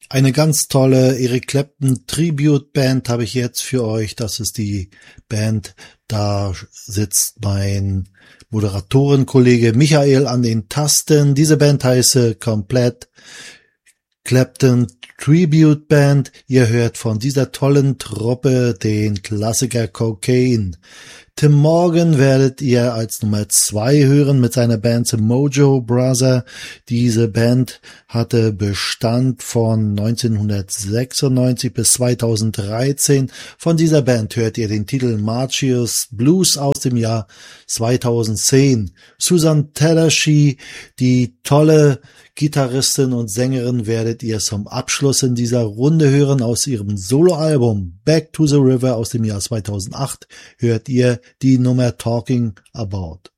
Eine ganz tolle Eric Clapton Tribute Band habe ich jetzt für euch. Das ist die Band, da sitzt mein Moderatorenkollege Michael an den Tasten. Diese Band heißt komplett Clapton Tribute Band. Ihr hört von dieser tollen Truppe den Klassiker Cocaine. Tim Morgan werdet ihr als Nummer 2 hören mit seiner Band The Mojo Brother. Diese Band hatte Bestand von 1996 bis 2013. Von dieser Band hört ihr den Titel Marcius Blues aus dem Jahr 2010. Susan Tedeschi, die tolle Gitarristin und Sängerin, werdet ihr zum Abschluss in dieser Runde hören. Aus ihrem Soloalbum Back to the River aus dem Jahr 2008 hört ihr die Nummer Talking About.